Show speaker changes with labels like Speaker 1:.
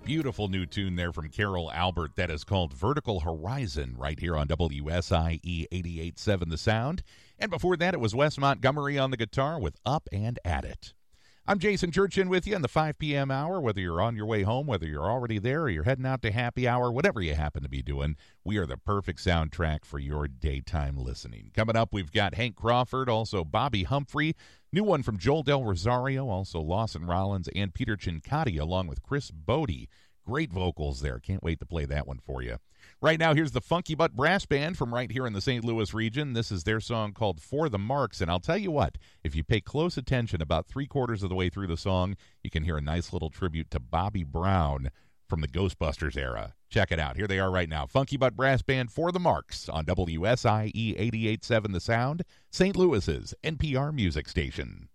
Speaker 1: Beautiful new tune there from Carol Albert that is called Vertical Horizon right here on WSIE 88.7 The Sound. And before that, it was Wes Montgomery on the guitar with Up and At It. I'm Jason Churchin with you in the 5 p.m. hour. Whether you're on your way home, whether you're already there, or you're heading out to happy hour, whatever you happen to be doing, we are the perfect soundtrack for your daytime listening. Coming up, we've got Hank Crawford, also Bobby Humphrey, new one from Joel Del Rosario, also Lawson Rollins and Peter Cincotti, along with Chris Bodie. Great vocals there. Can't wait to play that one for you. Right now, here's the Funky Butt Brass Band from right here in the St. Louis region. This is their song called For the Marks, and I'll tell you what, if you pay close attention, about three-quarters of the way through the song, you can hear a nice little tribute to Bobby Brown from the Ghostbusters era. Check it out. Here they are right now. Funky Butt Brass Band, For the Marks, on WSIE 88.7 The Sound, St. Louis's NPR music station.